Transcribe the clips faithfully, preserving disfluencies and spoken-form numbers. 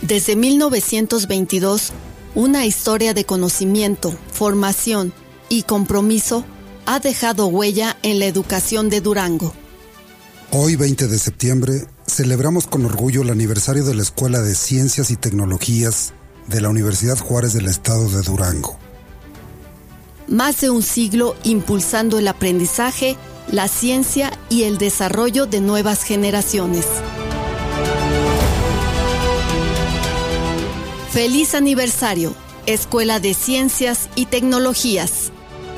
Desde mil novecientos veintidós, una historia de conocimiento, formación y compromiso ha dejado huella en la educación de Durango. Hoy, veinte de septiembre, celebramos con orgullo el aniversario de la Escuela de Ciencias y Tecnologías de la Universidad Juárez del Estado de Durango. Más de un siglo impulsando el aprendizaje, la ciencia y el desarrollo de nuevas generaciones. ¡Feliz aniversario! Escuela de Ciencias y Tecnologías.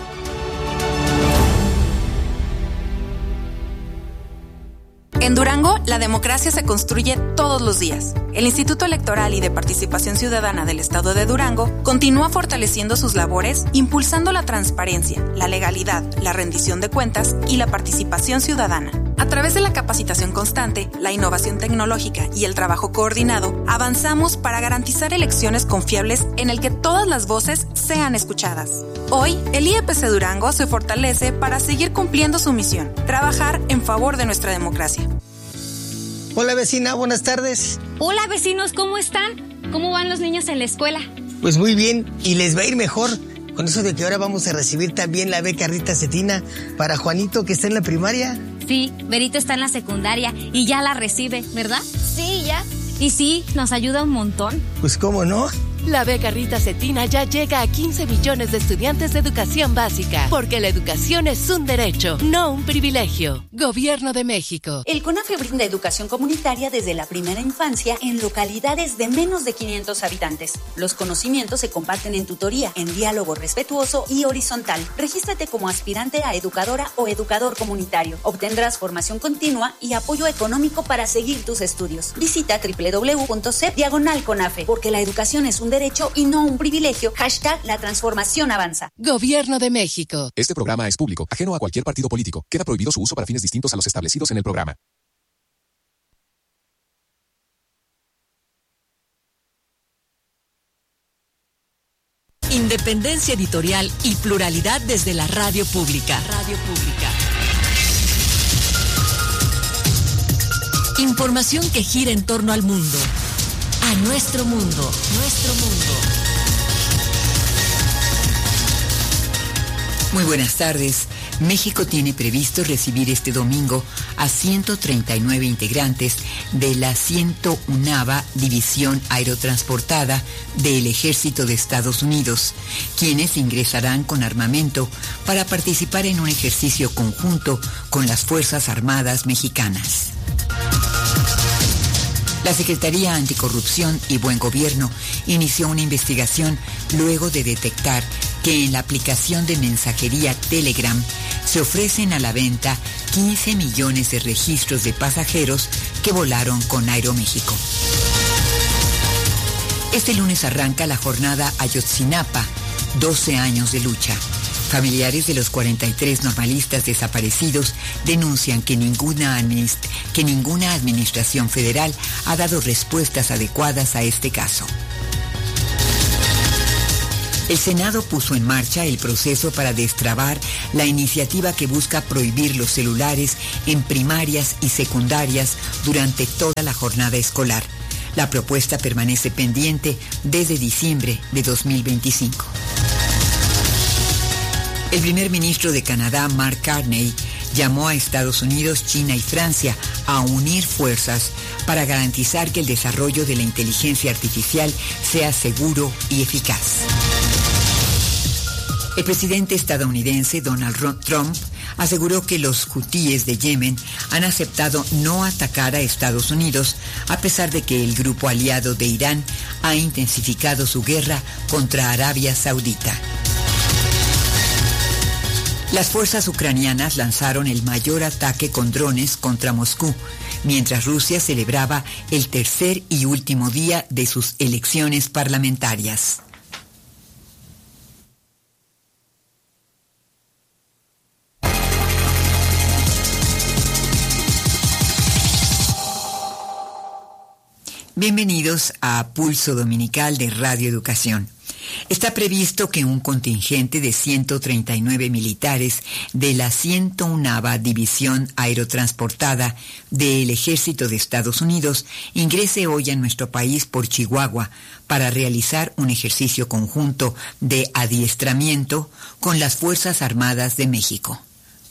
En Durango, la democracia se construye todos los días. El Instituto Electoral y de Participación Ciudadana del Estado de Durango continúa fortaleciendo sus labores, impulsando la transparencia, la legalidad, la rendición de cuentas y la participación ciudadana. A través de la capacitación constante, la innovación tecnológica y el trabajo coordinado, avanzamos para garantizar elecciones confiables en el que todas las voces sean escuchadas. Hoy, el I E P C Durango se fortalece para seguir cumpliendo su misión, trabajar en favor de nuestra democracia. Hola vecina, buenas tardes. Hola vecinos, ¿cómo están? ¿Cómo van los niños en la escuela? Pues muy bien, y les va a ir mejor con eso de que ahora vamos a recibir también la beca Rita Cetina para Juanito, que está en la primaria. Sí, Berito está en la secundaria y ya la recibe, ¿verdad? Sí, ya. Y sí, nos ayuda un montón. Pues cómo no. La beca Rita Cetina ya llega a quince millones de estudiantes de educación básica, porque la educación es un derecho, no un privilegio. Gobierno de México. El CONAFE brinda educación comunitaria desde la primera infancia en localidades de menos de quinientos habitantes. Los conocimientos se comparten en tutoría, en diálogo respetuoso y horizontal. Regístrate como aspirante a educadora o educador comunitario. Obtendrás formación continua y apoyo económico para seguir tus estudios. Visita doble u doble u doble u punto c e p diagonal CONAFE, porque la educación es un derecho y no un privilegio. Hashtag la transformación avanza. Gobierno de México. Este programa es público, ajeno a cualquier partido político. Queda prohibido su uso para fines distintos a los establecidos en el programa. Independencia editorial y pluralidad desde la radio pública. Radio pública. Información que gira en torno al mundo. A nuestro mundo, nuestro mundo. Muy buenas tardes. México tiene previsto recibir este domingo a ciento treinta y nueve integrantes de la ciento unava División Aerotransportada del Ejército de Estados Unidos, quienes ingresarán con armamento para participar en un ejercicio conjunto con las Fuerzas Armadas mexicanas. La Secretaría Anticorrupción y Buen Gobierno inició una investigación luego de detectar que en la aplicación de mensajería Telegram se ofrecen a la venta quince millones de registros de pasajeros que volaron con Aeroméxico. Este lunes arranca la jornada Ayotzinapa, doce años de lucha. Familiares de los cuarenta y tres normalistas desaparecidos denuncian que ninguna, administ- que ninguna administración federal ha dado respuestas adecuadas a este caso. El Senado puso en marcha el proceso para destrabar la iniciativa que busca prohibir los celulares en primarias y secundarias durante toda la jornada escolar. La propuesta permanece pendiente desde diciembre de dos mil veinticinco. El primer ministro de Canadá, Mark Carney, llamó a Estados Unidos, China y Francia a unir fuerzas para garantizar que el desarrollo de la inteligencia artificial sea seguro y eficaz. El presidente estadounidense Donald Trump aseguró que los hutíes de Yemen han aceptado no atacar a Estados Unidos, a pesar de que el grupo aliado de Irán ha intensificado su guerra contra Arabia Saudita. Las fuerzas ucranianas lanzaron el mayor ataque con drones contra Moscú, mientras Rusia celebraba el tercer y último día de sus elecciones parlamentarias. Bienvenidos a Pulso Dominical de Radio Educación. Está previsto que un contingente de ciento treinta y nueve militares de la ciento onava División Aerotransportada del Ejército de Estados Unidos ingrese hoy a nuestro país por Chihuahua para realizar un ejercicio conjunto de adiestramiento con las Fuerzas Armadas de México.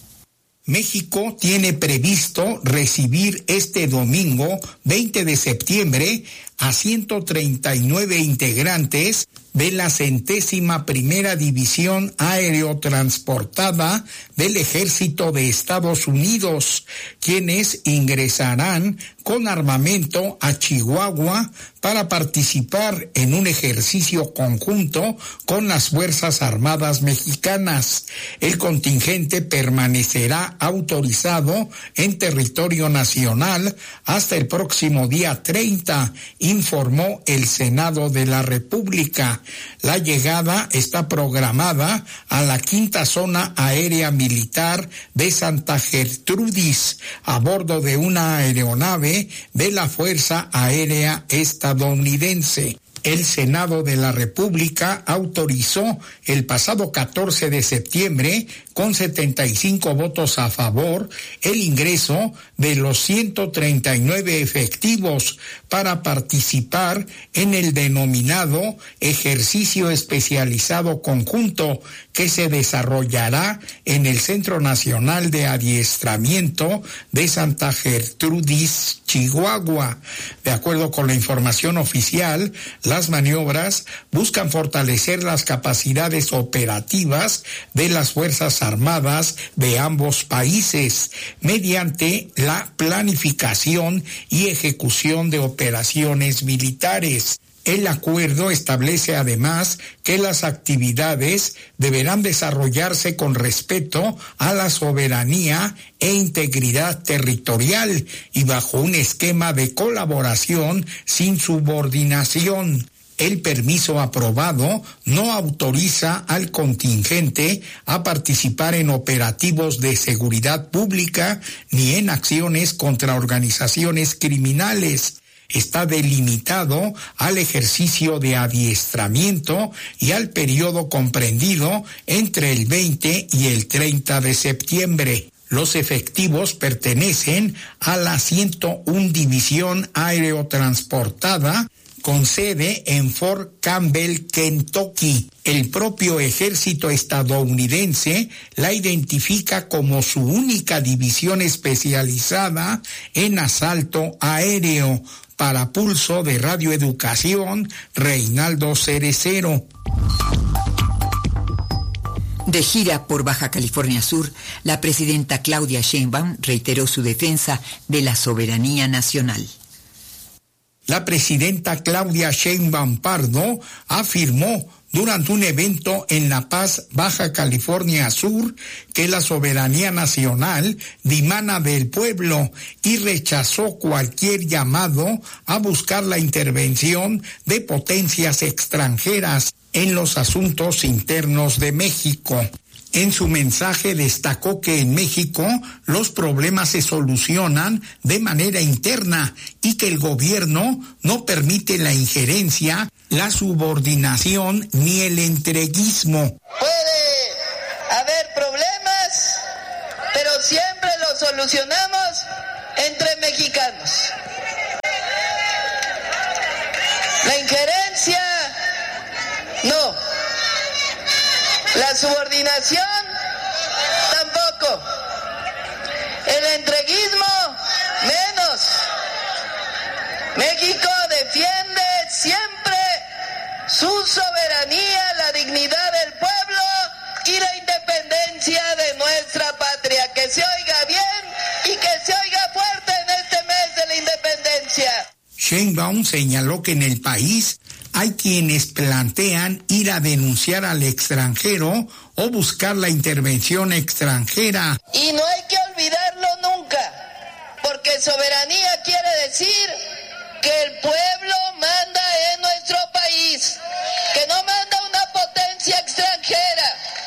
México tiene previsto recibir este domingo, veinte de septiembre, a ciento treinta y nueve integrantes de la centésima primera División Aerotransportada del Ejército de Estados Unidos, quienes ingresarán con armamento a Chihuahua para participar en un ejercicio conjunto con las Fuerzas Armadas mexicanas. El contingente permanecerá autorizado en territorio nacional hasta el próximo día treinta, informó el Senado de la República. La llegada está programada a la quinta zona aérea militar de Santa Gertrudis a bordo de una aeronave de la Fuerza Aérea Estadounidense. El Senado de la República autorizó el pasado catorce de septiembre, con setenta y cinco votos a favor, el ingreso de los ciento treinta y nueve efectivos para participar en el denominado Ejercicio Especializado Conjunto, que se desarrollará en el Centro Nacional de Adiestramiento de Santa Gertrudis, Chihuahua. De acuerdo con la información oficial, las maniobras buscan fortalecer las capacidades operativas de las Fuerzas Armadas de ambos países mediante la planificación y ejecución de operaciones militares. El acuerdo establece además que las actividades deberán desarrollarse con respeto a la soberanía e integridad territorial y bajo un esquema de colaboración sin subordinación. El permiso aprobado no autoriza al contingente a participar en operativos de seguridad pública ni en acciones contra organizaciones criminales. Está delimitado al ejercicio de adiestramiento y al periodo comprendido entre el veinte y el treinta de septiembre. Los efectivos pertenecen a la ciento una División Aerotransportada, con sede en Fort Campbell, Kentucky. El propio ejército estadounidense la identifica como su única división especializada en asalto aéreo. Para Pulso de Radio Educación, Reinaldo Cerecero. De gira por Baja California Sur, la presidenta Claudia Sheinbaum reiteró su defensa de la soberanía nacional. La presidenta Claudia Sheinbaum Pardo afirmó durante un evento en La Paz, Baja California Sur, que la soberanía nacional dimana del pueblo y rechazó cualquier llamado a buscar la intervención de potencias extranjeras en los asuntos internos de México. En su mensaje destacó que en México los problemas se solucionan de manera interna y que el gobierno no permite la injerencia, la subordinación ni el entreguismo. Puede haber problemas, pero siempre los solucionamos entre mexicanos. La injerencia, no. La subordinación, tampoco. El entreguismo, menos. México defiende siempre su soberanía, la dignidad del pueblo y la independencia de nuestra patria. Que se oiga bien y que se oiga fuerte en este mes de la independencia. Sheinbaum señaló que en el país hay quienes plantean ir a denunciar al extranjero o buscar la intervención extranjera. Y no hay que olvidarlo nunca, porque soberanía quiere decir que el pueblo manda en nuestro país, que no manda una potencia extranjera.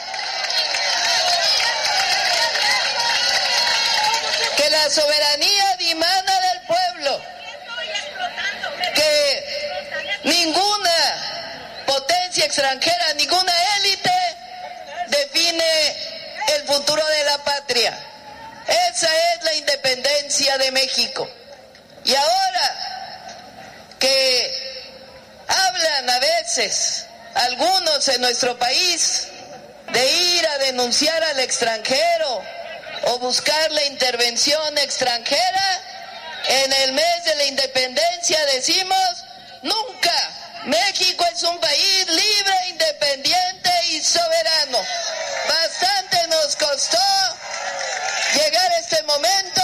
Que la soberanía dimana del pueblo, que ninguna potencia influencia extranjera, ninguna élite define el futuro de la patria. Esa es la independencia de México. Y ahora que hablan a veces algunos en nuestro país de ir a denunciar al extranjero o buscar la intervención extranjera, en el mes de la independencia decimos, nunca. México es un país libre, independiente y soberano. Bastante nos costó llegar a este momento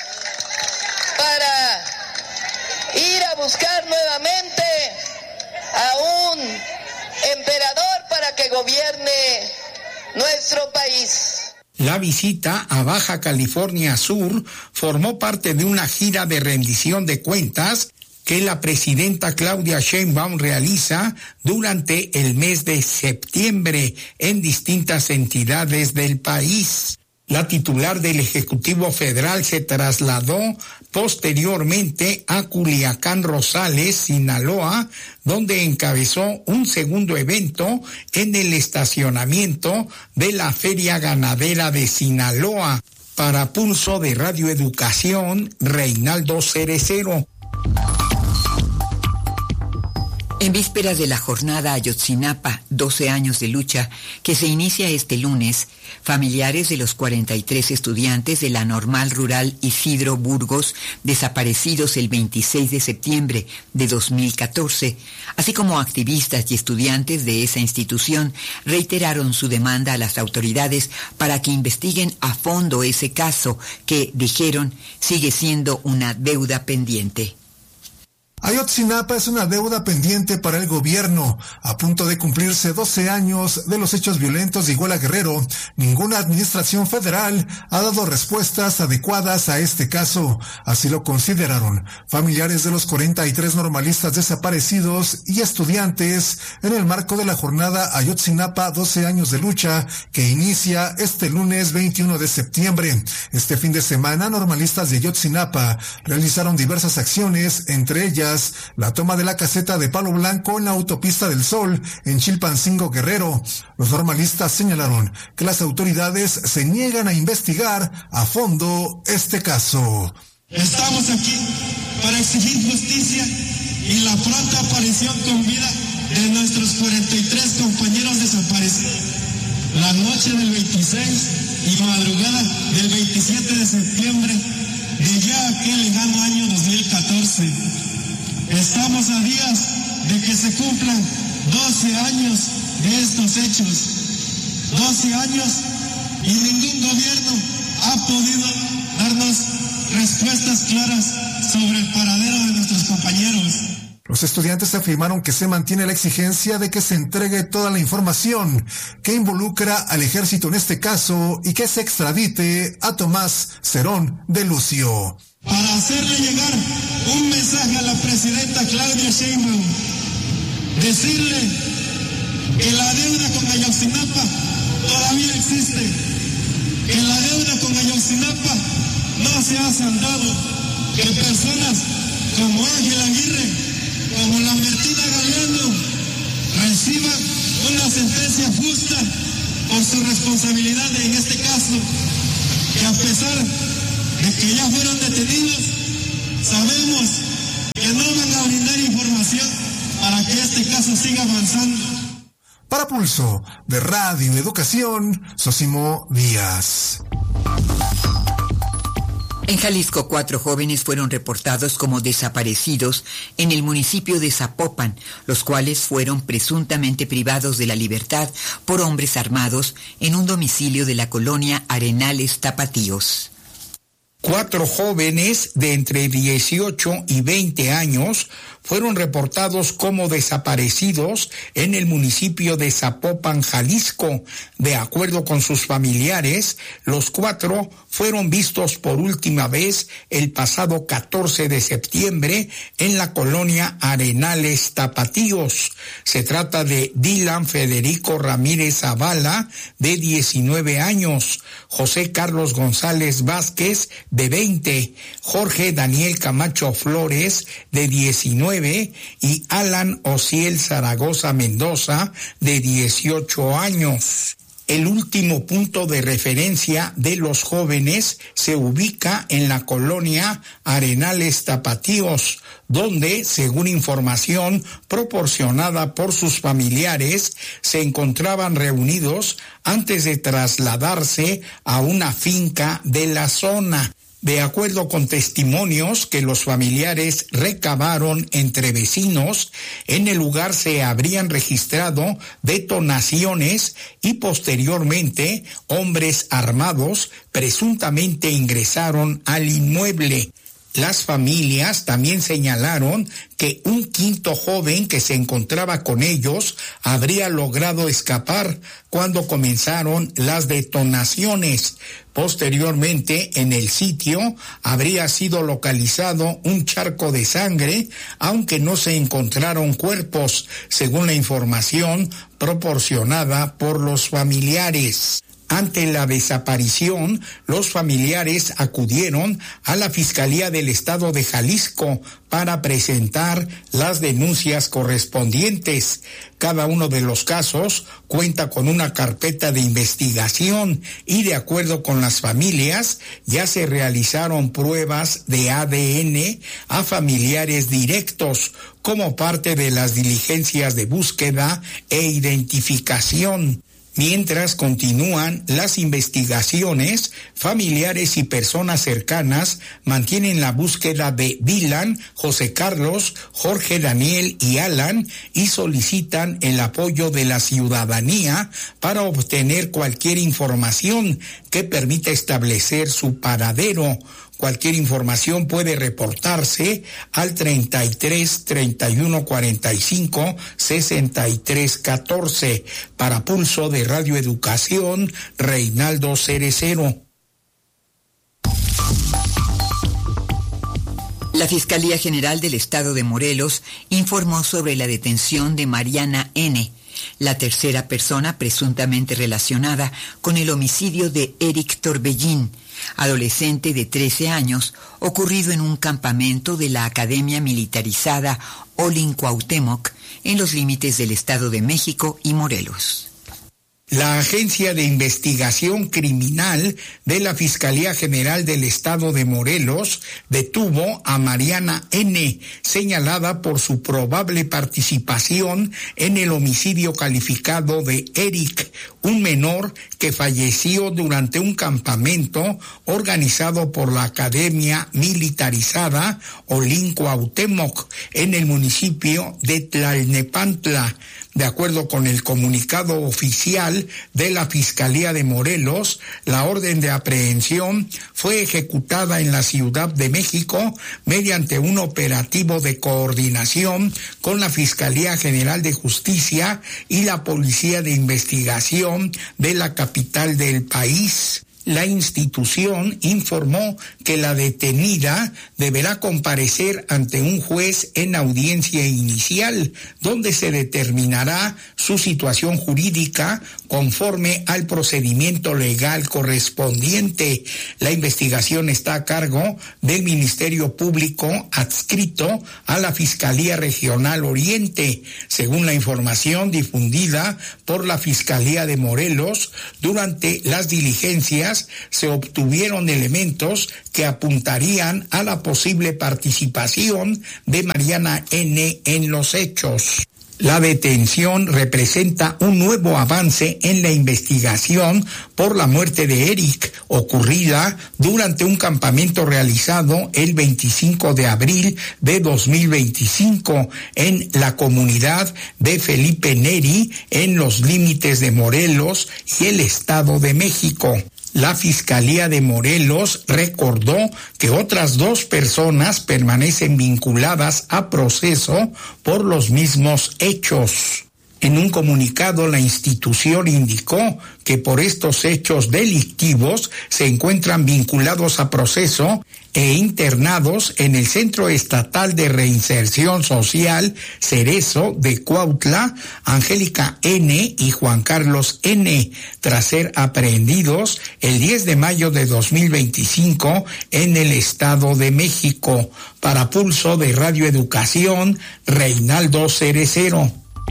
para ir a buscar nuevamente a un emperador para que gobierne nuestro país. La visita a Baja California Sur formó parte de una gira de rendición de cuentas que la presidenta Claudia Sheinbaum realiza durante el mes de septiembre en distintas entidades del país. La titular del Ejecutivo Federal se trasladó posteriormente a Culiacán Rosales, Sinaloa, donde encabezó un segundo evento en el estacionamiento de la Feria Ganadera de Sinaloa. Para Pulso de Radio Educación, Reinaldo Cerecero. En vísperas de la jornada Ayotzinapa, doce años de lucha, que se inicia este lunes, familiares de los cuarenta y tres estudiantes de la Normal Rural Isidro Burgos, desaparecidos el veintiséis de septiembre de dos mil catorce, así como activistas y estudiantes de esa institución, reiteraron su demanda a las autoridades para que investiguen a fondo ese caso que, dijeron, sigue siendo una deuda pendiente. Ayotzinapa es una deuda pendiente para el gobierno. A punto de cumplirse doce años de los hechos violentos de Iguala Guerrero, ninguna administración federal ha dado respuestas adecuadas a este caso. Así lo consideraron familiares de los cuarenta y tres normalistas desaparecidos y estudiantes en el marco de la jornada Ayotzinapa doce años de lucha que inicia este lunes veintiuno de septiembre. Este fin de semana, normalistas de Ayotzinapa realizaron diversas acciones, entre ellas la toma de la caseta de Palo Blanco en la autopista del Sol en Chilpancingo, Guerrero. Los normalistas señalaron que las autoridades se niegan a investigar a fondo este caso. Estamos aquí para exigir justicia y la pronta aparición con vida de nuestros cuarenta y tres compañeros desaparecidos. La noche del veintiséis y madrugada del veintisiete de septiembre de ya aquel lejano año dos mil catorce. Estamos a días de que se cumplan doce años de estos hechos. doce años y ningún gobierno ha podido darnos respuestas claras sobre el paradero de nuestros compañeros. Los estudiantes afirmaron que se mantiene la exigencia de que se entregue toda la información que involucra al ejército en este caso y que se extradite a Tomás Cerón de Lucio. Para hacerle llegar un mensaje a la presidenta Claudia Sheinbaum, decirle que la deuda con Ayotzinapa todavía existe, que la deuda con Ayotzinapa no se ha saldado, que personas como Ángel Aguirre, como Lambertina Galeano, reciban una sentencia justa por su responsabilidad en este caso, que a pesar de que ya fueron detenidos, sabemos que no van a brindar información para que este caso siga avanzando. Para Pulso de Radio Educación, Sosimo Díaz. En Jalisco, cuatro jóvenes fueron reportados como desaparecidos en el municipio de Zapopan, los cuales fueron presuntamente privados de la libertad por hombres armados en un domicilio de la colonia Arenales Tapatíos. Cuatro jóvenes de entre dieciocho y veinte años fueron reportados como desaparecidos en el municipio de Zapopan, Jalisco. De acuerdo con sus familiares, los cuatro fueron vistos por última vez el pasado catorce de septiembre en la colonia Arenales Tapatíos. Se trata de Dylan Federico Ramírez Zavala, de diecinueve años, José Carlos González Vázquez, de veinte, Jorge Daniel Camacho Flores, de diecinueve, y Alan Ociel Zaragoza Mendoza, de dieciocho años. El último punto de referencia de los jóvenes se ubica en la colonia Arenales Tapatíos, donde, según información proporcionada por sus familiares, se encontraban reunidos antes de trasladarse a una finca de la zona. De acuerdo con testimonios que los familiares recabaron entre vecinos, en el lugar se habrían registrado detonaciones y posteriormente hombres armados presuntamente ingresaron al inmueble. Las familias también señalaron que un quinto joven que se encontraba con ellos habría logrado escapar cuando comenzaron las detonaciones. Posteriormente, en el sitio habría sido localizado un charco de sangre, aunque no se encontraron cuerpos, según la información proporcionada por los familiares. Ante la desaparición, los familiares acudieron a la Fiscalía del Estado de Jalisco para presentar las denuncias correspondientes. Cada uno de los casos cuenta con una carpeta de investigación y, de acuerdo con las familias, ya se realizaron pruebas de A D N a familiares directos como parte de las diligencias de búsqueda e identificación. Mientras continúan las investigaciones, familiares y personas cercanas mantienen la búsqueda de Dylan, José Carlos, Jorge Daniel y Alan y solicitan el apoyo de la ciudadanía para obtener cualquier información que permita establecer su paradero. Cualquier información puede reportarse al treinta y tres, treinta y uno, cuarenta y cinco, sesenta y tres, catorce. Para Pulso de Radio Educación, Reinaldo Cerecero. La Fiscalía General del Estado de Morelos informó sobre la detención de Mariana N., la tercera persona presuntamente relacionada con el homicidio de Eric Torbellín, adolescente de trece años, ocurrido en un campamento de la Academia Militarizada Olin Cuauhtémoc, en los límites del Estado de México y Morelos. La Agencia de Investigación Criminal de la Fiscalía General del Estado de Morelos detuvo a Mariana N., señalada por su probable participación en el homicidio calificado de Eric, un menor que falleció durante un campamento organizado por la Academia Militarizada Olin Cuauhtémoc en el municipio de Tlalnepantla. De acuerdo con el comunicado oficial de la Fiscalía de Morelos, la orden de aprehensión fue ejecutada en la Ciudad de México mediante un operativo de coordinación con la Fiscalía General de Justicia y la Policía de Investigación de la capital del país. La institución informó que la detenida deberá comparecer ante un juez en audiencia inicial, donde se determinará su situación jurídica conforme al procedimiento legal correspondiente. La investigación está a cargo del Ministerio Público adscrito a la Fiscalía Regional Oriente. Según la información difundida por la Fiscalía de Morelos, durante las diligencias se obtuvieron elementos que apuntarían a la posible participación de Mariana N. en los hechos. La detención representa un nuevo avance en la investigación por la muerte de Eric, ocurrida durante un campamento realizado el veinticinco de abril de dos mil veinticinco en la comunidad de Felipe Neri, en los límites de Morelos y el Estado de México. La Fiscalía de Morelos recordó que otras dos personas permanecen vinculadas a proceso por los mismos hechos. En un comunicado, la institución indicó que por estos hechos delictivos se encuentran vinculados a proceso e internados en el Centro Estatal de Reinserción Social Cerezo de Cuautla, Angélica N. y Juan Carlos N., tras ser aprehendidos el diez de mayo de dos mil veinticinco en el Estado de México. Para Pulso de Radio Educación, Reinaldo Cerecero.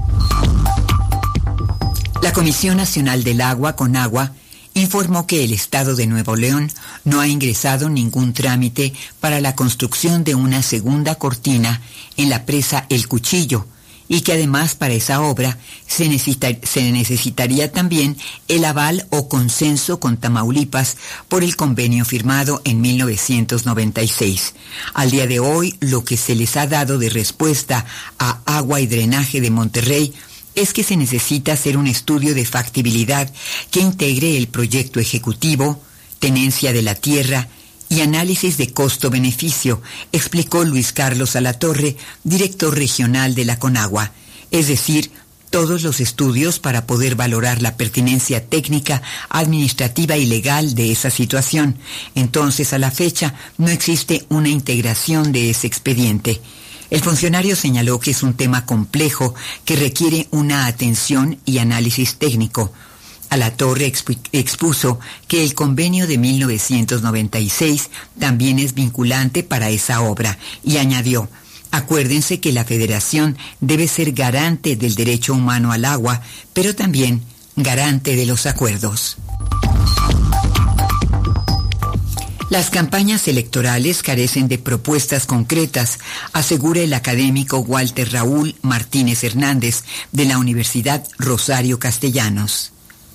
La Comisión Nacional del Agua, CONAGUA, informó que el Estado de Nuevo León no ha ingresado ningún trámite para la construcción de una segunda cortina en la presa El Cuchillo y que además para esa obra se, necesita, se necesitaría también el aval o consenso con Tamaulipas por el convenio firmado en mil novecientos noventa y seis. Al día de hoy, lo que se les ha dado de respuesta a Agua y Drenaje de Monterrey es que se necesita hacer un estudio de factibilidad que integre el proyecto ejecutivo, tenencia de la tierra y análisis de costo-beneficio, explicó Luis Carlos Alatorre, director regional de la CONAGUA. Es decir, todos los estudios para poder valorar la pertinencia técnica, administrativa y legal de esa situación. Entonces, a la fecha, no existe una integración de ese expediente. El funcionario señaló que es un tema complejo que requiere una atención y análisis técnico. Alatorre expu- expuso que el convenio de mil novecientos noventa y seis también es vinculante para esa obra y añadió: acuérdense que la Federación debe ser garante del derecho humano al agua, pero también garante de los acuerdos. Las campañas electorales carecen de propuestas concretas, asegura el académico Walter Raúl Martínez Hernández de la Universidad Rosario Castellanos.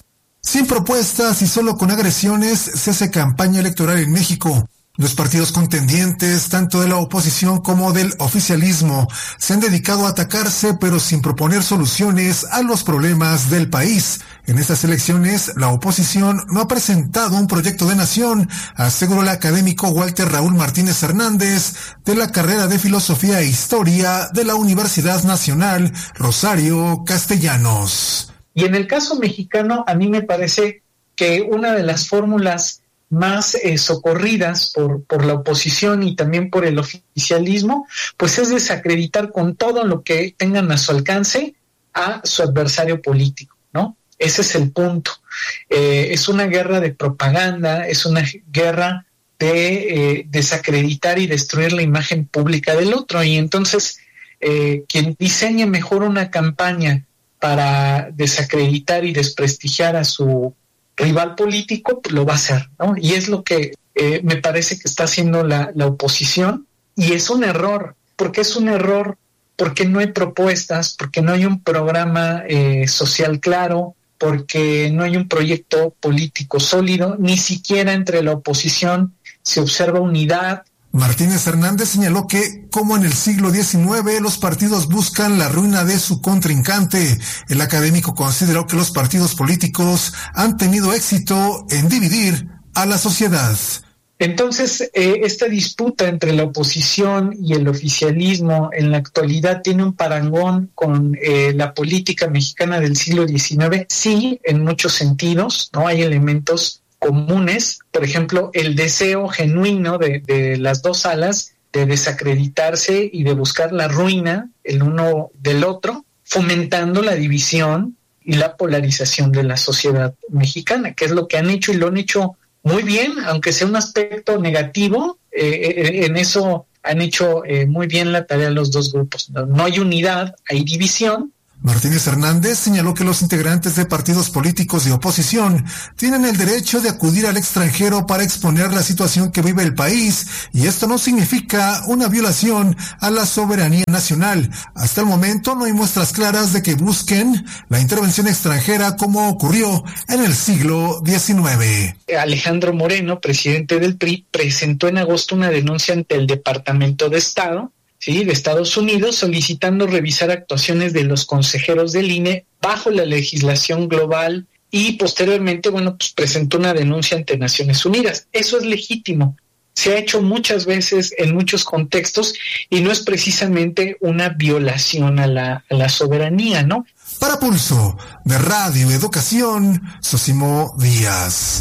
Sin propuestas y solo con agresiones se hace campaña electoral en México. Los partidos contendientes, tanto de la oposición como del oficialismo, se han dedicado a atacarse, pero sin proponer soluciones a los problemas del país. En estas elecciones, la oposición no ha presentado un proyecto de nación, aseguró el académico Walter Raúl Martínez Hernández, de la carrera de Filosofía e Historia de la Universidad Nacional Rosario Castellanos. Y en el caso mexicano, a mí me parece que una de las fórmulas más eh, socorridas por, por la oposición y también por el oficialismo, pues es desacreditar con todo lo que tengan a su alcance a su adversario político, ¿no? Ese es el punto. Eh, es una guerra de propaganda, es una guerra de eh, desacreditar y destruir la imagen pública del otro. Y entonces, eh, quien diseñe mejor una campaña para desacreditar y desprestigiar a su rival político, pues lo va a hacer, ¿no? Y es lo que eh, me parece que está haciendo la, la oposición, y es un error. ¿Por qué es un error? Porque no hay propuestas, porque no hay un programa eh, social claro, porque no hay un proyecto político sólido, ni siquiera entre la oposición se observa unidad. Martínez Hernández señaló que, como en el siglo diecinueve, los partidos buscan la ruina de su contrincante. El académico consideró que los partidos políticos han tenido éxito en dividir a la sociedad. Entonces, eh, esta disputa entre la oposición y el oficialismo en la actualidad tiene un parangón con eh, la política mexicana del siglo diecinueve. Sí, en muchos sentidos, ¿no? Hay elementos comunes, por ejemplo, el deseo genuino de, de las dos alas de desacreditarse y de buscar la ruina el uno del otro, fomentando la división y la polarización de la sociedad mexicana, que es lo que han hecho y lo han hecho muy bien, aunque sea un aspecto negativo, eh, en eso han hecho eh, muy bien la tarea los dos grupos. No, no hay unidad, hay división. Martínez Hernández señaló que los integrantes de partidos políticos de oposición tienen el derecho de acudir al extranjero para exponer la situación que vive el país, y esto no significa una violación a la soberanía nacional. Hasta el momento no hay muestras claras de que busquen la intervención extranjera como ocurrió en el siglo diecinueve. Alejandro Moreno, presidente del P R I, presentó en agosto una denuncia ante el Departamento de Estado, ¿sí?, de Estados Unidos, solicitando revisar actuaciones de los consejeros del I N E bajo la legislación global, y posteriormente, bueno, pues presentó una denuncia ante Naciones Unidas. Eso es legítimo. Se ha hecho muchas veces en muchos contextos y no es precisamente una violación a la, a la soberanía, ¿no? Para Pulso de Radio Educación, Sosimo Díaz.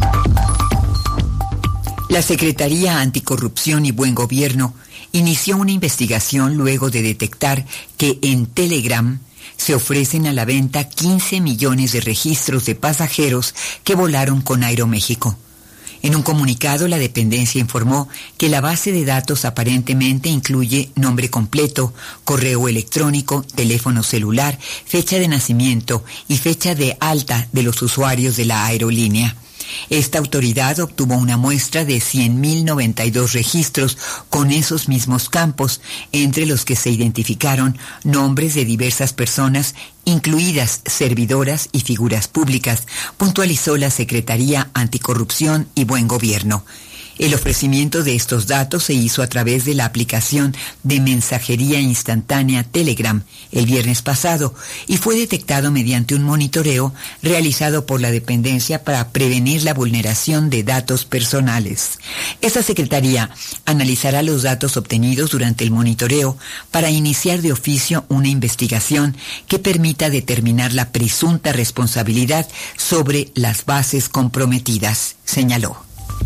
La Secretaría Anticorrupción y Buen Gobierno inició una investigación luego de detectar que en Telegram se ofrecen a la venta quince millones de registros de pasajeros que volaron con Aeroméxico. En un comunicado, la dependencia informó que la base de datos aparentemente incluye nombre completo, correo electrónico, teléfono celular, fecha de nacimiento y fecha de alta de los usuarios de la aerolínea. Esta autoridad obtuvo una muestra de cien mil noventa y dos registros con esos mismos campos, entre los que se identificaron nombres de diversas personas, incluidas servidoras y figuras públicas, puntualizó la Secretaría Anticorrupción y Buen Gobierno. El ofrecimiento de estos datos se hizo a través de la aplicación de mensajería instantánea Telegram el viernes pasado y fue detectado mediante un monitoreo realizado por la dependencia para prevenir la vulneración de datos personales. Esta secretaría analizará los datos obtenidos durante el monitoreo para iniciar de oficio una investigación que permita determinar la presunta responsabilidad sobre las bases comprometidas, señaló.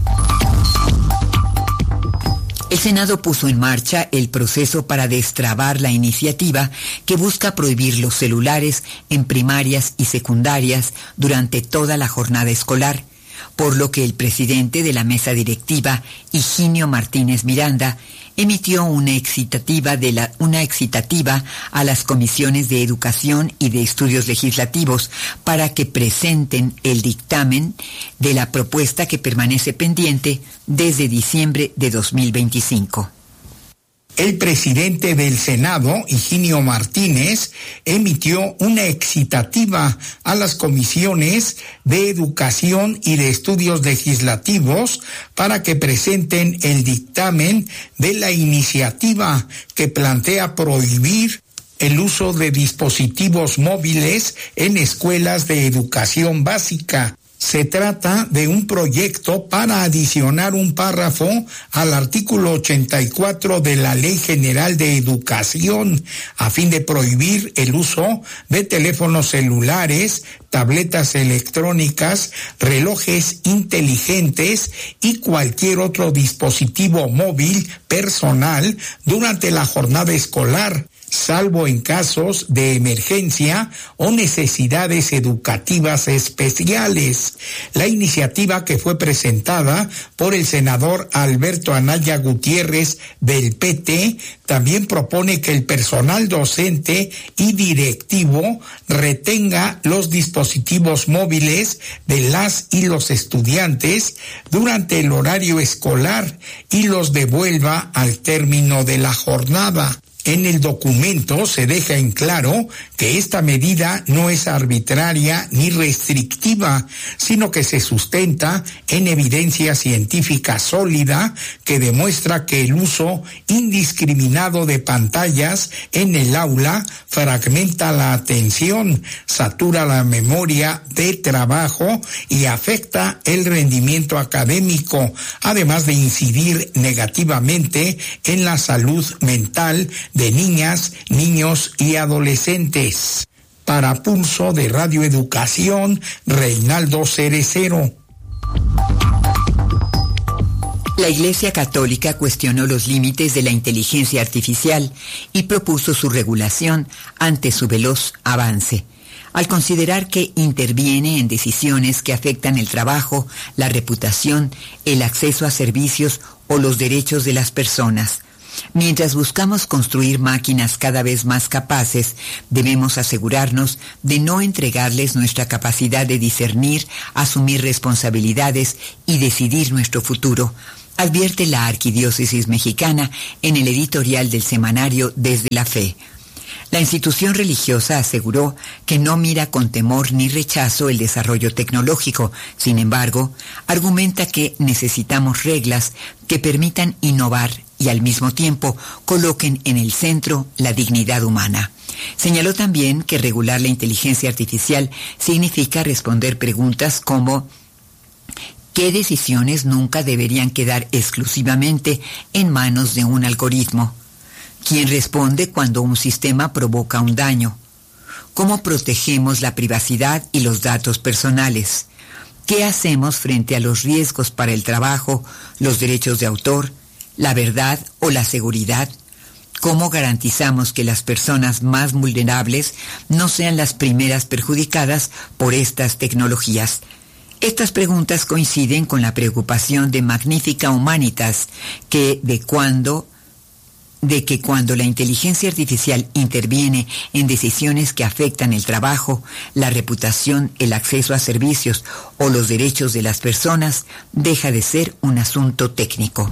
El Senado puso en marcha el proceso para destrabar la iniciativa que busca prohibir los celulares en primarias y secundarias durante toda la jornada escolar, por lo que el presidente de la mesa directiva, Higinio Martínez Miranda, emitió una excitativa, de la, una excitativa a las comisiones de Educación y de Estudios Legislativos para que presenten el dictamen de la propuesta que permanece pendiente desde diciembre de dos mil veinticinco. El presidente del Senado, Higinio Martínez, emitió una excitativa a las comisiones de Educación y de Estudios Legislativos para que presenten el dictamen de la iniciativa que plantea prohibir el uso de dispositivos móviles en escuelas de educación básica. Se trata de un proyecto para adicionar un párrafo al artículo ochenta y cuatro de la Ley General de Educación a fin de prohibir el uso de teléfonos celulares, tabletas electrónicas, relojes inteligentes y cualquier otro dispositivo móvil personal durante la jornada escolar, salvo en casos de emergencia o necesidades educativas especiales. La iniciativa, que fue presentada por el senador Alberto Anaya Gutiérrez del P T, también propone que el personal docente y directivo retenga los dispositivos móviles de las y los estudiantes durante el horario escolar y los devuelva al término de la jornada. En el documento se deja en claro que esta medida no es arbitraria ni restrictiva, sino que se sustenta en evidencia científica sólida que demuestra que el uso indiscriminado de pantallas en el aula fragmenta la atención, satura la memoria de trabajo y afecta el rendimiento académico, además de incidir negativamente en la salud mental de niñas, niños y adolescentes. Para Pulso de Radio Educación, Reinaldo Cerecero. La Iglesia Católica cuestionó los límites de la inteligencia artificial y propuso su regulación ante su veloz avance, al considerar que interviene en decisiones que afectan el trabajo, la reputación, el acceso a servicios o los derechos de las personas. Mientras buscamos construir máquinas cada vez más capaces, debemos asegurarnos de no entregarles nuestra capacidad de discernir, asumir responsabilidades y decidir nuestro futuro, advierte la Arquidiócesis Mexicana en el editorial del semanario Desde la Fe. La institución religiosa aseguró que no mira con temor ni rechazo el desarrollo tecnológico. Sin embargo, argumenta que necesitamos reglas que permitan innovar y al mismo tiempo coloquen en el centro la dignidad humana. Señaló también que regular la inteligencia artificial significa responder preguntas como ¿qué decisiones nunca deberían quedar exclusivamente en manos de un algoritmo? ¿Quién responde cuando un sistema provoca un daño? ¿Cómo protegemos la privacidad y los datos personales? ¿Qué hacemos frente a los riesgos para el trabajo, los derechos de autor, la verdad o la seguridad? ¿Cómo garantizamos que las personas más vulnerables no sean las primeras perjudicadas por estas tecnologías? Estas preguntas coinciden con la preocupación de Magnifica Humanitas, que de cuando de que cuando la inteligencia artificial interviene en decisiones que afectan el trabajo, la reputación, el acceso a servicios o los derechos de las personas, deja de ser un asunto técnico.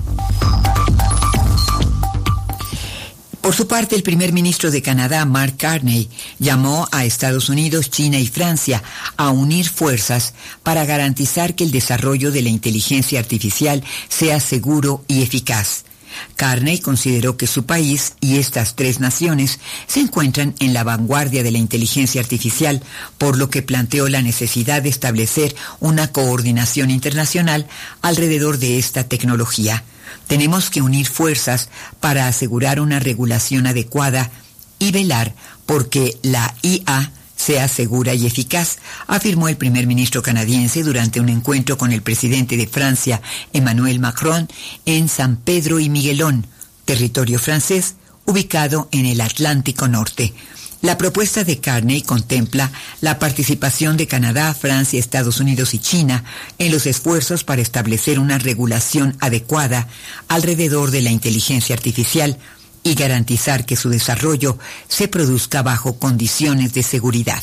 Por su parte, el primer ministro de Canadá, Mark Carney, llamó a Estados Unidos, China y Francia a unir fuerzas para garantizar que el desarrollo de la inteligencia artificial sea seguro y eficaz. Carney consideró que su país y estas tres naciones se encuentran en la vanguardia de la inteligencia artificial, por lo que planteó la necesidad de establecer una coordinación internacional alrededor de esta tecnología. Tenemos que unir fuerzas para asegurar una regulación adecuada y velar porque la I A sea segura y eficaz, afirmó el primer ministro canadiense durante un encuentro con el presidente de Francia, Emmanuel Macron, en San Pedro y Miguelón, territorio francés ubicado en el Atlántico Norte. La propuesta de Carney contempla la participación de Canadá, Francia, Estados Unidos y China en los esfuerzos para establecer una regulación adecuada alrededor de la inteligencia artificial y garantizar que su desarrollo se produzca bajo condiciones de seguridad.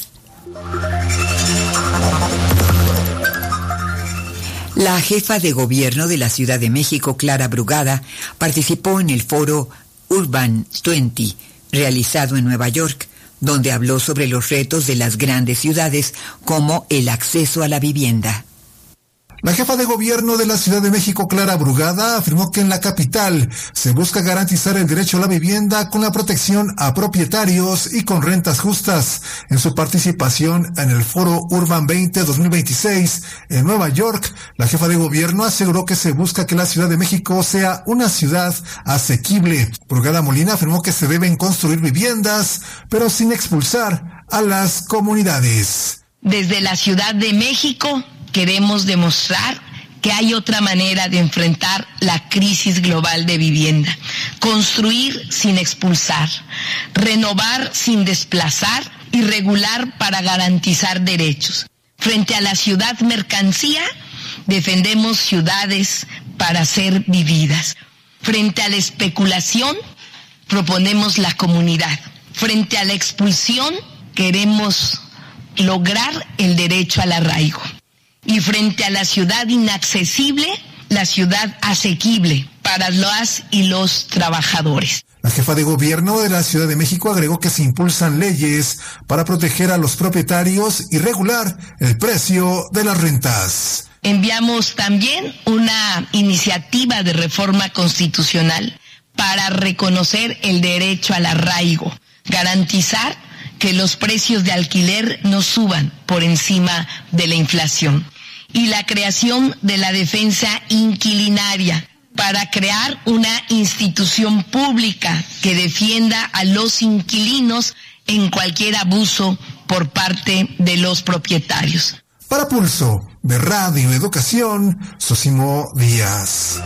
La jefa de gobierno de la Ciudad de México, Clara Brugada, participó en el foro Urban veinte, realizado en Nueva York, donde habló sobre los retos de las grandes ciudades como el acceso a la vivienda. La jefa de gobierno de la Ciudad de México, Clara Brugada, afirmó que en la capital se busca garantizar el derecho a la vivienda con la protección a propietarios y con rentas justas. En su participación en el Foro Urban veinte dos mil veintiséis en Nueva York, la jefa de gobierno aseguró que se busca que la Ciudad de México sea una ciudad asequible. Brugada Molina afirmó que se deben construir viviendas, pero sin expulsar a las comunidades. Desde la Ciudad de México queremos demostrar que hay otra manera de enfrentar la crisis global de vivienda. Construir sin expulsar, renovar sin desplazar y regular para garantizar derechos. Frente a la ciudad mercancía, defendemos ciudades para ser vividas. Frente a la especulación, proponemos la comunidad. Frente a la expulsión, queremos lograr el derecho al arraigo. Y frente a la ciudad inaccesible, la ciudad asequible para las y los trabajadores. La jefa de gobierno de la Ciudad de México agregó que se impulsan leyes para proteger a los propietarios y regular el precio de las rentas. Enviamos también una iniciativa de reforma constitucional para reconocer el derecho al arraigo, garantizar que los precios de alquiler no suban por encima de la inflación, y la creación de la defensa inquilinaria para crear una institución pública que defienda a los inquilinos en cualquier abuso por parte de los propietarios. Para Pulso de Radio Educación, Sosimo Díaz.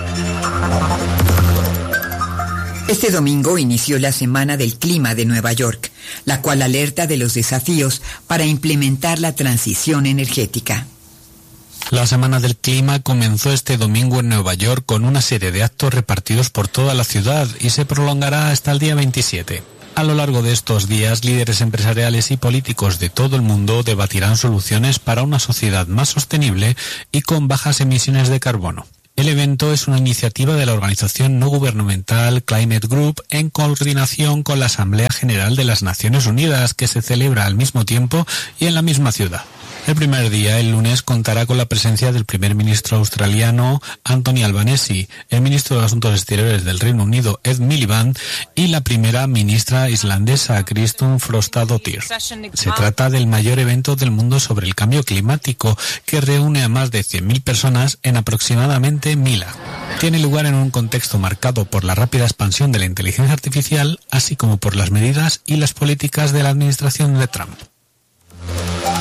Este domingo inició la Semana del Clima de Nueva York, la cual alerta de los desafíos para implementar la transición energética. La Semana del Clima comenzó este domingo en Nueva York con una serie de actos repartidos por toda la ciudad y se prolongará hasta el día veintisiete. A lo largo de estos días, líderes empresariales y políticos de todo el mundo debatirán soluciones para una sociedad más sostenible y con bajas emisiones de carbono. El evento es una iniciativa de la organización no gubernamental Climate Group en coordinación con la Asamblea General de las Naciones Unidas, que se celebra al mismo tiempo y en la misma ciudad. El primer día, el lunes, contará con la presencia del primer ministro australiano Anthony Albanese, el ministro de Asuntos Exteriores del Reino Unido Ed Miliband y la primera ministra islandesa Kristún Frostadóttir. Se trata del mayor evento del mundo sobre el cambio climático, que reúne a más de cien mil personas en aproximadamente mil actos. Tiene lugar en un contexto marcado por la rápida expansión de la inteligencia artificial, así como por las medidas y las políticas de la administración de Trump.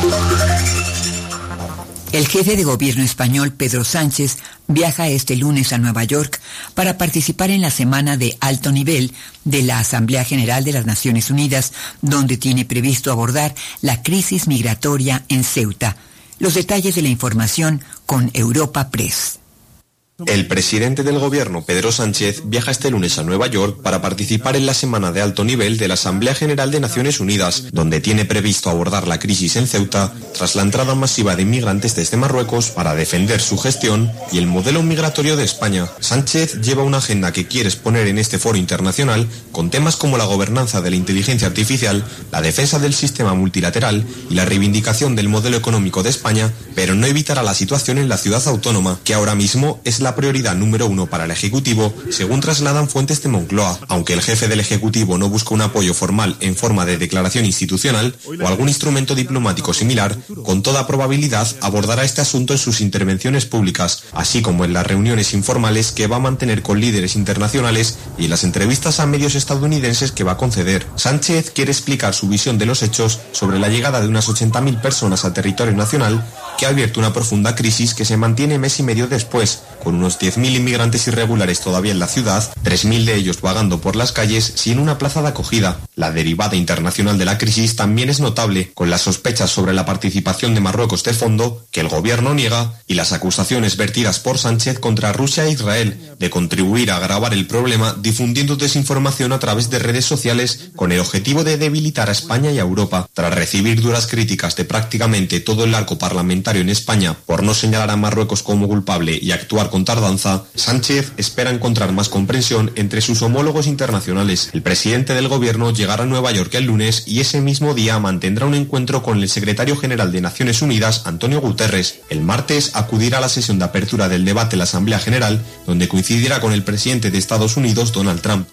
El jefe de gobierno español, Pedro Sánchez, viaja este lunes a Nueva York para participar en la semana de alto nivel de la Asamblea General de las Naciones Unidas, donde tiene previsto abordar la crisis migratoria en Ceuta. Los detalles de la información con Europa Press. El presidente del gobierno, Pedro Sánchez, viaja este lunes a Nueva York para participar en la semana de alto nivel de la Asamblea General de Naciones Unidas, donde tiene previsto abordar la crisis en Ceuta tras la entrada masiva de inmigrantes desde Marruecos para defender su gestión y el modelo migratorio de España. Sánchez lleva una agenda que quiere exponer en este foro internacional con temas como la gobernanza de la inteligencia artificial, la defensa del sistema multilateral y la reivindicación del modelo económico de España, pero no evitará la situación en la ciudad autónoma, que ahora mismo es la prioridad número uno para el Ejecutivo, según trasladan fuentes de Moncloa, aunque el jefe del Ejecutivo no busca un apoyo formal en forma de declaración institucional o algún instrumento diplomático similar, con toda probabilidad abordará este asunto en sus intervenciones públicas, así como en las reuniones informales que va a mantener con líderes internacionales y en las entrevistas a medios estadounidenses que va a conceder. Sánchez quiere explicar su visión de los hechos sobre la llegada de unas ochenta mil personas al territorio nacional, que ha abierto una profunda crisis que se mantiene mes y medio después, con unos diez mil inmigrantes irregulares todavía en la ciudad, tres mil de ellos vagando por las calles sin una plaza de acogida. La derivada internacional de la crisis también es notable, con las sospechas sobre la participación de Marruecos de fondo, que el gobierno niega, y las acusaciones vertidas por Sánchez contra Rusia e Israel de contribuir a agravar el problema difundiendo desinformación a través de redes sociales con el objetivo de debilitar a España y a Europa. Tras recibir duras críticas de prácticamente todo el arco parlamentario en España por no señalar a Marruecos como culpable y actuar con tardanza, Sánchez espera encontrar más comprensión entre sus homólogos internacionales. El presidente del gobierno llegará a Nueva York el lunes y ese mismo día mantendrá un encuentro con el secretario general de Naciones Unidas, Antonio Guterres. El martes acudirá a la sesión de apertura del debate en la Asamblea General, donde coincidirá con el presidente de Estados Unidos, Donald Trump.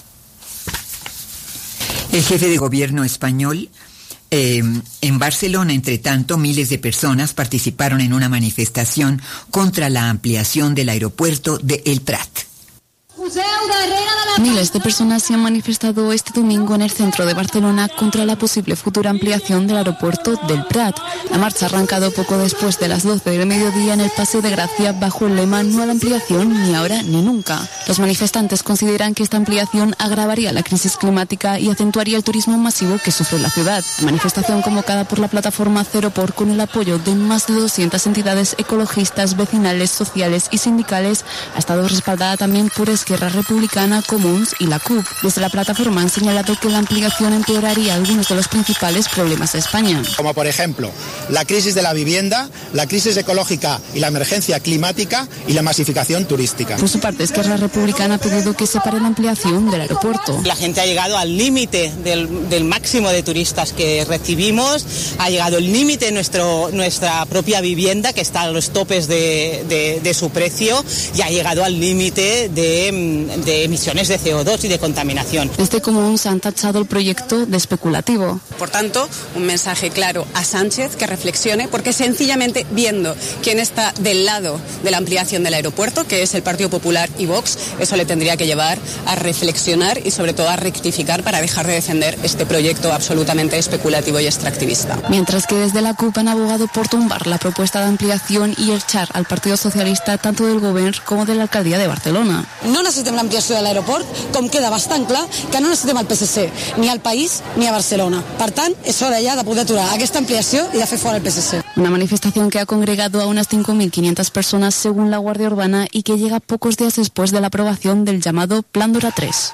El jefe de gobierno español Eh, en Barcelona, entre tanto, miles de personas participaron en una manifestación contra la ampliación del aeropuerto de El Prat. Miles de personas se han manifestado este domingo en el centro de Barcelona contra la posible futura ampliación del aeropuerto del Prat. La marcha ha arrancado poco después de las doce del mediodía en el Paseo de Gracia bajo el lema "No a la ampliación, ni ahora ni nunca". Los manifestantes consideran que esta ampliación agravaría la crisis climática y acentuaría el turismo masivo que sufre la ciudad. La manifestación, convocada por la plataforma Cero Por con el apoyo de más de doscientas entidades ecologistas, vecinales, sociales y sindicales, ha estado respaldada también por Esquerra Republicana, Comuns y la C U P. Desde la plataforma han señalado que la ampliación empeoraría algunos de los principales problemas de España. Como por ejemplo, la crisis de la vivienda, la crisis ecológica y la emergencia climática y la masificación turística. Por su parte, Esquerra Republicana ha pedido que se pare la ampliación del aeropuerto. La gente ha llegado al límite del, del máximo de turistas que recibimos, ha llegado el límite de nuestro, nuestra propia vivienda, que está a los topes de, de, de su precio, y ha llegado al límite de, de emisiones de C O dos y de contaminación. Desde Comuns han tachado el proyecto de especulativo. Por tanto, un mensaje claro a Sánchez que reflexione, porque sencillamente viendo quién está del lado de la ampliación del aeropuerto, que es el Partido Popular y Vox, eso le tendría que llevar a reflexionar y sobre todo a rectificar para dejar de defender este proyecto absolutamente especulativo y extractivista. Mientras que desde la C U P han abogado por tumbar la propuesta de ampliación y echar al Partido Socialista tanto del Govern como de la Alcaldía de Barcelona. No necessitem l'ampliació de l'aeroport, com queda bastant clar que no necessitem el P S C, ni al país ni a Barcelona. Per tant, és hora ja de poder aturar aquesta ampliació i de fer fora el P S C. Una manifestación que ha congregado a unas cinco mil quinientas personas según la Guardia Urbana y que llega pocos días después de la aprobación del llamado Plan Dora tres.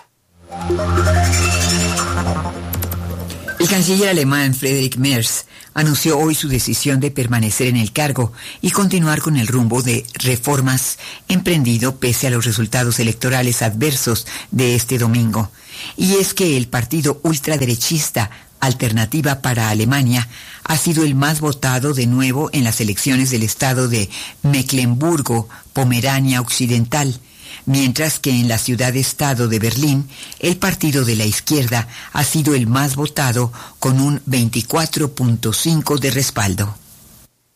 El canciller alemán Friedrich Merz anunció hoy su decisión de permanecer en el cargo y continuar con el rumbo de reformas emprendido pese a los resultados electorales adversos de este domingo. Y es que el partido ultraderechista Alternativa para Alemania ha sido el más votado de nuevo en las elecciones del estado de Mecklemburgo-Pomerania Occidental, mientras que en la ciudad-estado de Berlín, el partido de la izquierda ha sido el más votado con un veinticuatro punto cinco de respaldo.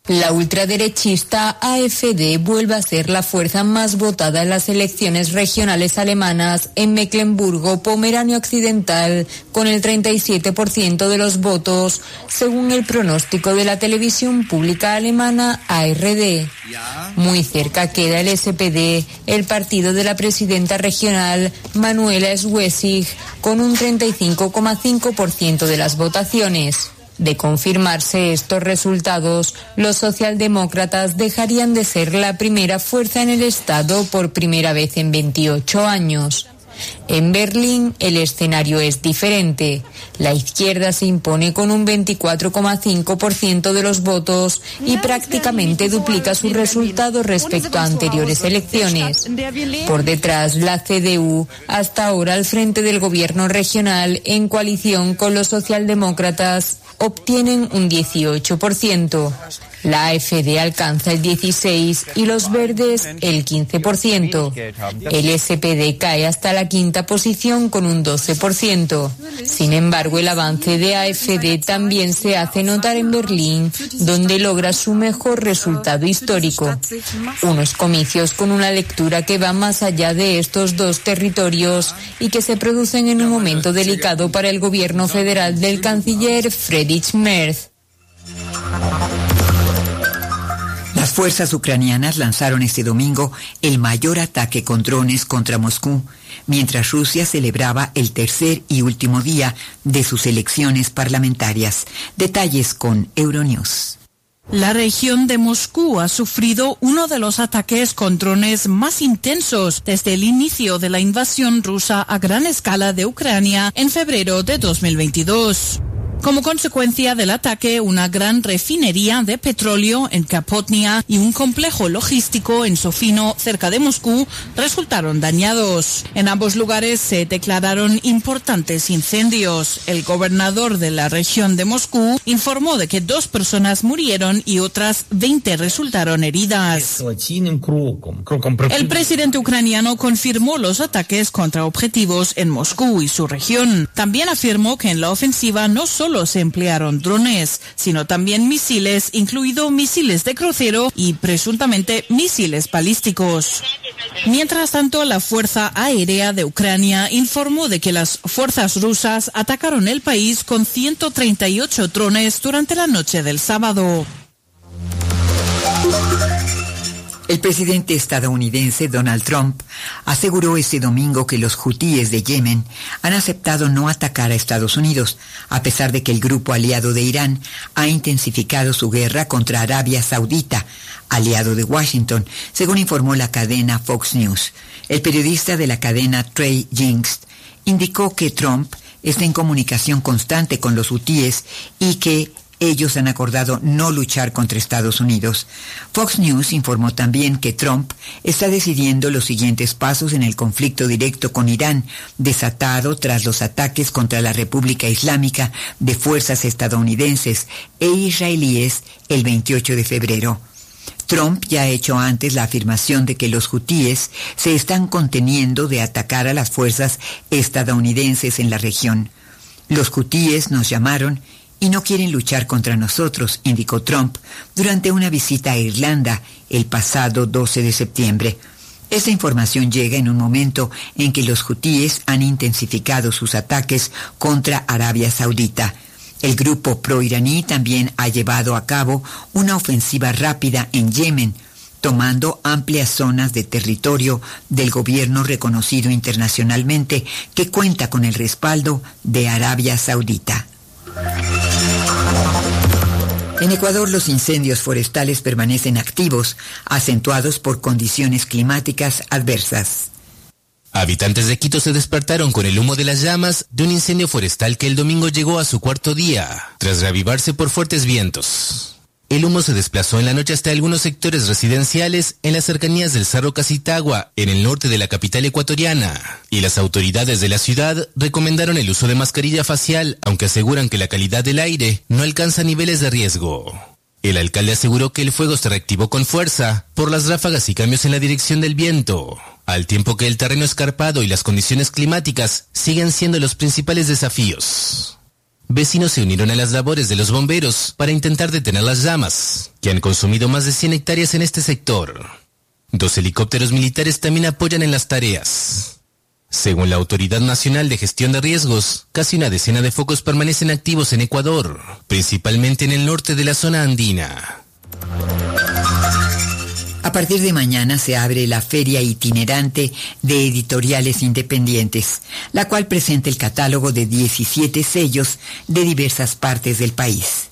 La ultraderechista A F D vuelve a ser la fuerza más votada en las elecciones regionales alemanas en Mecklemburgo-Pomerania Occidental, con el treinta y siete por ciento de los votos, según el pronóstico de la televisión pública alemana A R D. Muy cerca queda el S P D, el partido de la presidenta regional Manuela Schwesig, con un treinta y cinco coma cinco por ciento de las votaciones. De confirmarse estos resultados, los socialdemócratas dejarían de ser la primera fuerza en el Estado por primera vez en veintiocho años. En Berlín el escenario es diferente. La izquierda se impone con un veinticuatro coma cinco por ciento de los votos y prácticamente duplica sus resultados respecto a anteriores elecciones. Por detrás, la C D U, hasta ahora al frente del gobierno regional en coalición con los socialdemócratas, obtienen un dieciocho por ciento. La A F D alcanza el dieciséis por ciento y los verdes el quince por ciento. El S P D cae hasta la quinta posición con un doce por ciento. Sin embargo, el avance de A F D también se hace notar en Berlín, donde logra su mejor resultado histórico. Unos comicios con una lectura que va más allá de estos dos territorios y que se producen en un momento delicado para el gobierno federal del canciller Friedrich Merz. Las fuerzas ucranianas lanzaron este domingo el mayor ataque con drones contra Moscú, mientras Rusia celebraba el tercer y último día de sus elecciones parlamentarias. Detalles con Euronews. La región de Moscú ha sufrido uno de los ataques con drones más intensos desde el inicio de la invasión rusa a gran escala de Ucrania en febrero de dos mil veintidós. Como consecuencia del ataque, una gran refinería de petróleo en Kapotnia y un complejo logístico en Sofino, cerca de Moscú, resultaron dañados. En ambos lugares se declararon importantes incendios. El gobernador de la región de Moscú informó de que dos personas murieron y otras veinte resultaron heridas. El presidente ucraniano confirmó los ataques contra objetivos en Moscú y su región. También afirmó que en la ofensiva no solo se emplearon drones, sino también misiles, incluido misiles de crucero y presuntamente misiles balísticos. Mientras tanto, la Fuerza Aérea de Ucrania informó de que las fuerzas rusas atacaron el país con ciento treinta y ocho drones durante la noche del sábado. El presidente estadounidense Donald Trump aseguró este domingo que los hutíes de Yemen han aceptado no atacar a Estados Unidos, a pesar de que el grupo aliado de Irán ha intensificado su guerra contra Arabia Saudita, aliado de Washington, según informó la cadena Fox News. El periodista de la cadena Trey Jinks indicó que Trump está en comunicación constante con los hutíes y que ellos han acordado no luchar contra Estados Unidos. Fox News informó también que Trump está decidiendo los siguientes pasos en el conflicto directo con Irán, desatado tras los ataques contra la República Islámica de fuerzas estadounidenses e israelíes el veintiocho de febrero. Trump ya ha hecho antes la afirmación de que los hutíes se están conteniendo de atacar a las fuerzas estadounidenses en la región. Los hutíes nos llamaron y no quieren luchar contra nosotros, indicó Trump durante una visita a Irlanda el pasado doce de septiembre. Esta información llega en un momento en que los hutíes han intensificado sus ataques contra Arabia Saudita. El grupo proiraní también ha llevado a cabo una ofensiva rápida en Yemen, tomando amplias zonas de territorio del gobierno reconocido internacionalmente que cuenta con el respaldo de Arabia Saudita. En Ecuador, los incendios forestales permanecen activos, acentuados por condiciones climáticas adversas. Habitantes de Quito se despertaron con el humo de las llamas de un incendio forestal que el domingo llegó a su cuarto día, tras reavivarse por fuertes vientos. El humo se desplazó en la noche hasta algunos sectores residenciales en las cercanías del Cerro Casitagua, en el norte de la capital ecuatoriana, y las autoridades de la ciudad recomendaron el uso de mascarilla facial, aunque aseguran que la calidad del aire no alcanza niveles de riesgo. El alcalde aseguró que el fuego se reactivó con fuerza por las ráfagas y cambios en la dirección del viento, al tiempo que el terreno escarpado y las condiciones climáticas siguen siendo los principales desafíos. Vecinos se unieron a las labores de los bomberos para intentar detener las llamas, que han consumido más de cien hectáreas en este sector. Dos helicópteros militares también apoyan en las tareas. Según la Autoridad Nacional de Gestión de Riesgos, casi una decena de focos permanecen activos en Ecuador, principalmente en el norte de la zona andina. A partir de mañana se abre la Feria Itinerante de Editoriales Independientes, la cual presenta el catálogo de diecisiete sellos de diversas partes del país.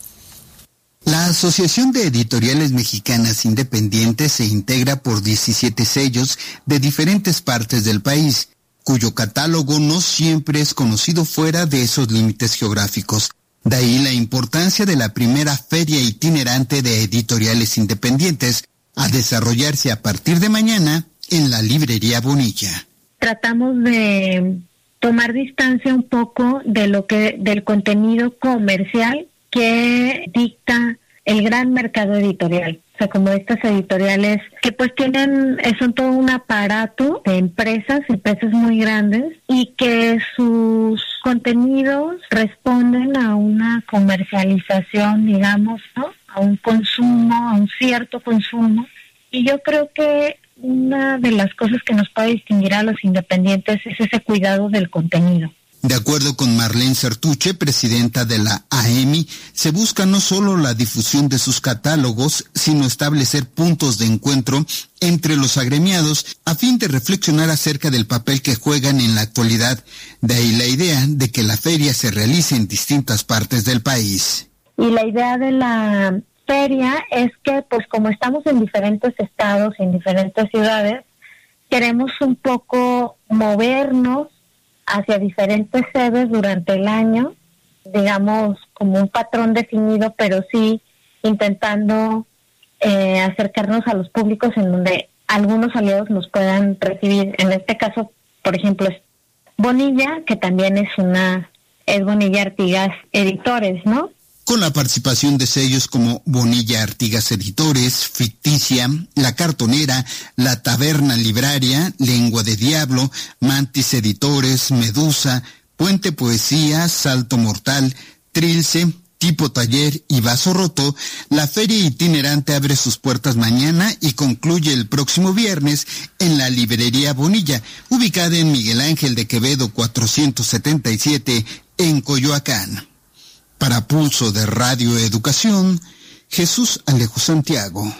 La Asociación de Editoriales Mexicanas Independientes se integra por diecisiete sellos de diferentes partes del país, cuyo catálogo no siempre es conocido fuera de esos límites geográficos. De ahí la importancia de la primera Feria Itinerante de Editoriales Independientes, a desarrollarse a partir de mañana en la librería Bonilla. Tratamos de tomar distancia un poco de lo que del contenido comercial que dicta el gran mercado editorial. O sea, como estas editoriales que pues tienen, son todo un aparato de empresas, empresas muy grandes, y que sus contenidos responden a una comercialización, digamos, ¿no? A un consumo, a un cierto consumo. Y yo creo que una de las cosas que nos puede distinguir a los independientes es ese cuidado del contenido. De acuerdo con Marlene Sertuche, presidenta de la A E M I, se busca no solo la difusión de sus catálogos, sino establecer puntos de encuentro entre los agremiados a fin de reflexionar acerca del papel que juegan en la actualidad. De ahí la idea de que la feria se realice en distintas partes del país. Y la idea de la feria es que, pues como estamos en diferentes estados y en diferentes ciudades, queremos un poco movernos hacia diferentes sedes durante el año, digamos como un patrón definido, pero sí intentando eh, acercarnos a los públicos en donde algunos aliados nos puedan recibir. En este caso, por ejemplo, es Bonilla, que también es una, es Bonilla Artigas Editores, ¿no? Con la participación de sellos como Bonilla Artigas Editores, Ficticia, La Cartonera, La Taberna Libraria, Lengua de Diablo, Mantis Editores, Medusa, Puente Poesía, Salto Mortal, Trilce, Tipo Taller y Vaso Roto, la Feria Itinerante abre sus puertas mañana y concluye el próximo viernes en la librería Bonilla, ubicada en Miguel Ángel de Quevedo cuatrocientos setenta y siete, en Coyoacán. Para Pulso de Radio Educación, Jesús Alejo Santiago.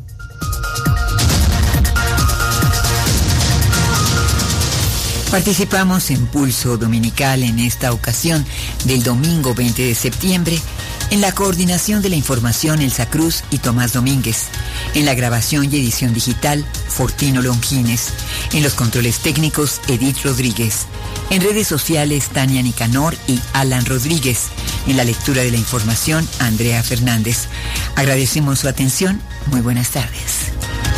Participamos en Pulso Dominical en esta ocasión del domingo veinte de septiembre, en la coordinación de la información Elsa Cruz y Tomás Domínguez, en la grabación y edición digital Fortino Longines, en los controles técnicos Edith Rodríguez, en redes sociales Tania Nicanor y Alan Rodríguez, en la lectura de la información Andrea Fernández. Agradecemos su atención, muy buenas tardes.